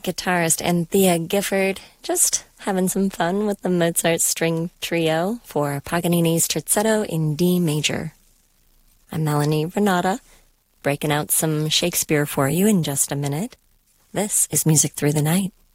guitarist Anthea Gifford, just having some fun with the Mozart String Trio for Paganini's Terzetto in D major. I'm Melanie Renata, breaking out some Shakespeare for you in just a minute. This is Music Through the Night.